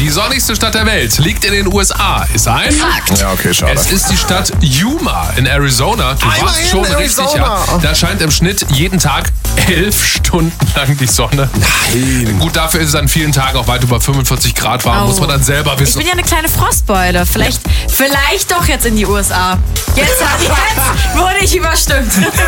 Die sonnigste Stadt der Welt liegt in den USA. Ist ein Fakt. Ja, okay, schade. Es ist die Stadt Yuma in Arizona. Du warst Immerhin schon Arizona. richtig, ja. Da scheint im Schnitt jeden Tag 11 Stunden lang die Sonne. Nein. Gut, dafür ist es an vielen Tagen auch weit über 45 Grad warm. Au. Muss man dann selber Ich wissen. bin ja eine kleine Frostbeule. Vielleicht doch jetzt in die USA. Jetzt wurde ich überstimmt.